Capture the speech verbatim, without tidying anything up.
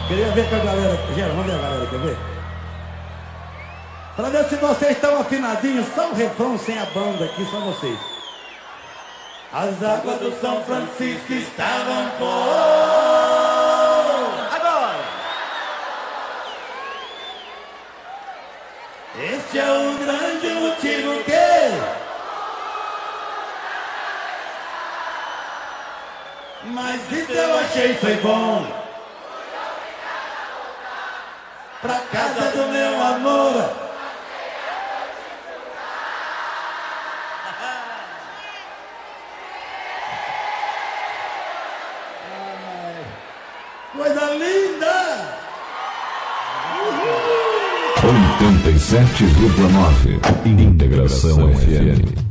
Queria ver com a galera. Gera, vamos ver a galera, quer ver? Pra ver se vocês estão afinadinhos, só o refrão sem a banda aqui, só vocês. As águas do São Francisco estavam por... Agora! Este é o grande motivo que... Mas isso eu achei foi bom. Pra casa do meu amor. Coisa linda! oitenta e sete vírgula nove Integração F M.